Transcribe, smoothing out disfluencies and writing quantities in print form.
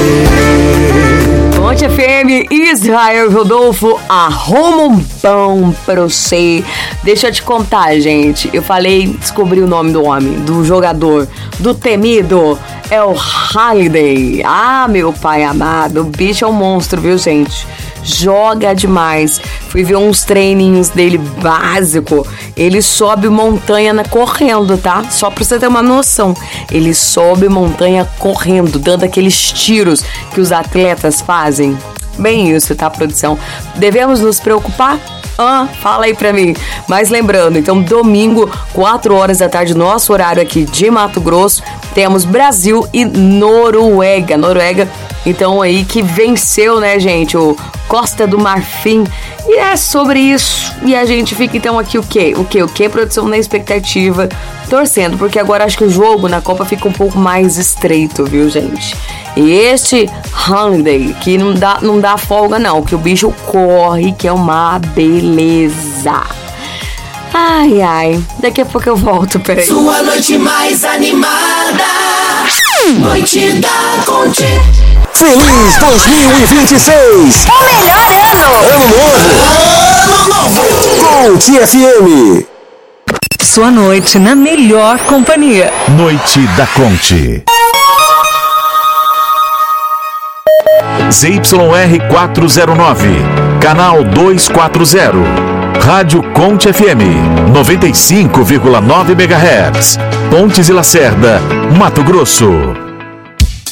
Conte FM, Israel Rodolfo, arruma um pão pra você. Deixa eu te contar, gente. Eu descobri o nome do homem, do jogador, do temido. É o Holiday. Ah, meu pai amado, o bicho é um monstro, viu, gente? Joga demais. Fui ver uns treininhos dele básico. Ele sobe montanha correndo, tá? Só pra você ter uma noção. Ele sobe montanha correndo, dando aqueles tiros que os atletas fazem. Bem isso, tá, produção? Devemos nos preocupar? Fala aí pra mim. Mas lembrando, então, domingo, 4 horas da tarde, nosso horário aqui de Mato Grosso, temos Brasil e Noruega. Noruega, então, aí que venceu, né, gente? O Costa do Marfim. E é sobre isso. E a gente fica, então, aqui o quê? Produção na expectativa, torcendo, porque agora acho que o jogo na Copa fica um pouco mais estreito, viu, gente? E este Holiday, que não dá folga não, que o bicho corre, que é uma beleza. Ai, ai, daqui a pouco eu volto, peraí. Sua noite mais animada, Noite da Conte. Feliz 2026! O melhor Ano novo! Conte FM! Sua noite na melhor companhia. Noite da Conte. ZYR 409, canal 240. Rádio Conte FM, 95,9 MHz. Pontes e Lacerda, Mato Grosso.